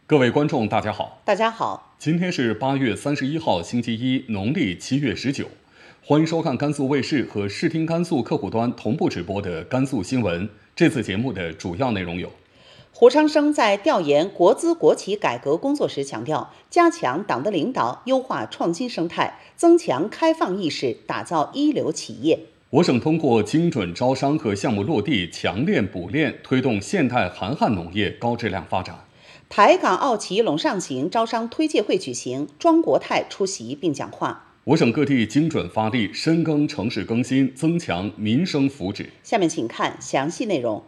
各位观众，大家好。 大家好， 今天是8月31号，星期一，农历7月19。欢迎收看甘肃卫视和视听甘肃客户端同步直播的甘肃新闻。这次节目的主要内容有： 胡昌生在调研国资国企改革工作时强调，加强党的领导，优化创新生态，增强开放意识，打造一流企业。 我省通过精准招商和项目落地，强链补链，推动现代韩汉农业高质量发展。 台港澳企垄上行招商推介会举行，庄国泰出席并讲话。 我省各地精准发力，深耕城市更新，增强民生福祉。 下面请看详细内容。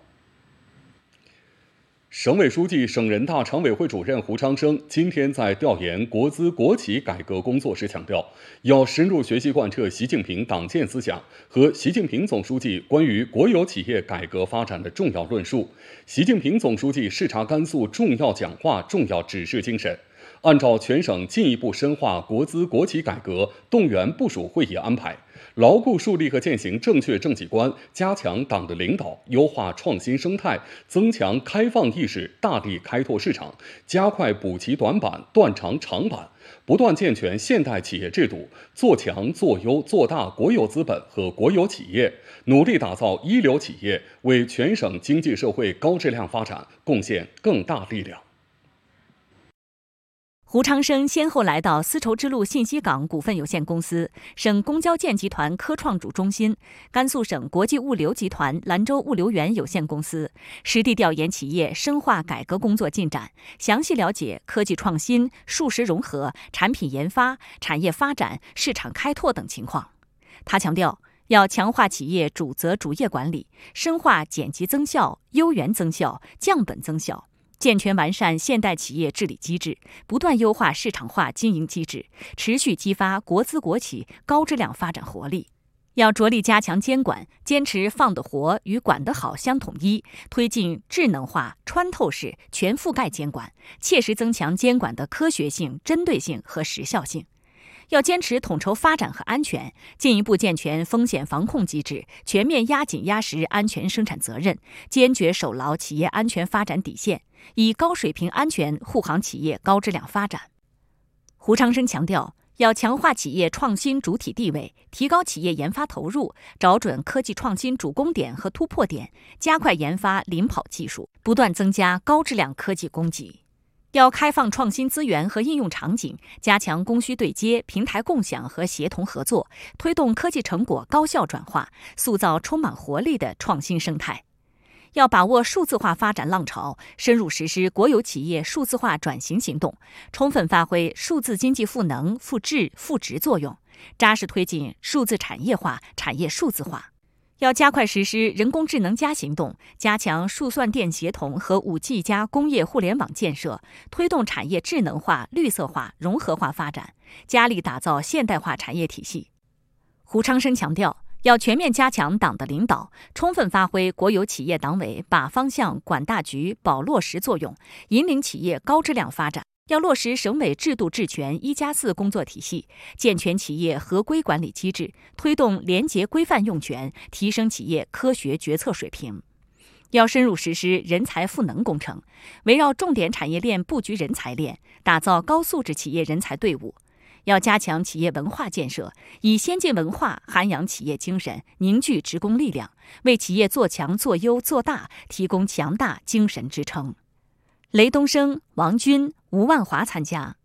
省委书记、省人大常委会主任胡昌生今天在调研国资国企改革工作时强调，要深入学习贯彻习近平党建思想和习近平总书记关于国有企业改革发展的重要论述，习近平总书记视察甘肃重要讲话、重要指示精神，按照全省进一步深化国资国企改革动员部署会议安排，牢固树立和践行正确政绩观，加强党的领导，优化创新生态，增强开放意识，大力开拓市场，加快补齐短板、断长长板，不断健全现代企业制度，做强、做优、做大国有资本和国有企业，努力打造一流企业，为全省经济社会高质量发展贡献更大力量。 胡昌生先后来到丝绸之路信息港股份有限公司、省公交建集团科创主中心、甘肃省国际物流集团兰州物流园有限公司，实地调研企业深化改革工作进展，详细了解科技创新、数实融合、产品研发、产业发展、市场开拓等情况。他强调，要强化企业主责主业管理，深化减级增效、优源增效、降本增效，健全完善现代企业治理机制，不断优化市场化经营机制，持续激发国资国企高质量发展活力。要着力加强监管，坚持放得活与管得好相统一，推进智能化、穿透式、全覆盖监管，切实增强监管的科学性、针对性和时效性。要坚持统筹发展和安全，进一步健全风险防控机制，全面压紧压实安全生产责任，坚决守牢企业安全发展底线，以高水平安全护航企业高质量发展。胡昌生强调，要强化企业创新主体地位，提高企业研发投入，找准科技创新主攻点和突破点，加快研发领跑技术，不断增加高质量科技供给。要开放创新资源和应用场景，加强供需对接、平台共享和协同合作，推动科技成果高效转化，塑造充满活力的创新生态。要把握数字化发展浪潮，深入实施国有企业数字化转型行动，充分发挥数字经济赋能、赋智、赋值作用，扎实推进数字产业化、产业数字化。要加快实施人工智能+行动，加强数算电协同和5G+ 工业互联网建设，推动产业智能化、绿色化、融合化发展，加力打造现代化产业体系。胡昌生强调，要全面加强党的领导，充分发挥国有企业党委把方向、管大局、保落实作用，引领企业高质量发展。要落实省委制度治权1+4工作体系，健全企业合规管理机制，推动廉洁规范用权，提升企业科学决策水平。要深入实施人才赋能工程，围绕重点产业链布局人才链，打造高素质企业人才队伍。要加强企业文化建设，以先进文化涵养企业精神，凝聚职工力量，为企业做强、做优、做大提供强大精神支撑。雷东升、王军、吴万华参加。